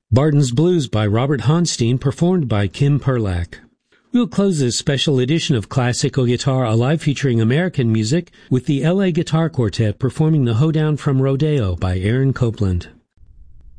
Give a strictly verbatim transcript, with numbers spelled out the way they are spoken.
Barton's Blues by Robert Honstein, performed by Kim Perlak. We'll close this special edition of Classical Guitar Alive featuring American music with the L A Guitar Quartet performing the Hoedown from Rodeo by Aaron Copland.